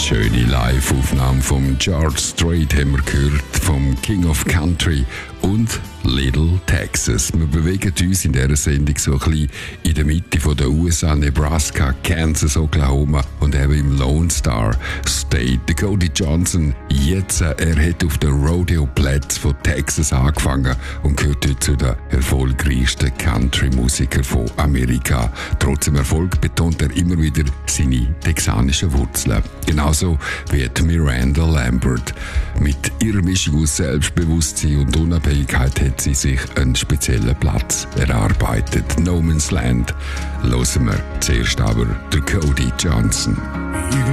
Schöne Live-Aufnahme vom George Strait haben wir gehört, vom King of Country und Little Texas. Wir bewegen uns in dieser Sendung so ein bisschen in der Mitte von der USA, Nebraska, Kansas, Oklahoma und eben im Lone Star State. Der Cody Johnson, jetzt, er hat auf den Rodeo-Plätzen von Texas angefangen und gehört heute zu den erfolgreichsten Country-Musikern von Amerika. Trotz dem Erfolg betont er immer wieder seine texanischen Wurzeln. Genauso wie Miranda Lambert. Mit ihrer Mischung aus Selbstbewusstsein und Unabhängigkeit hat sie sich einen speziellen Platz erarbeitet. No Man's Land. Hören wir zuerst aber der Cody Johnson.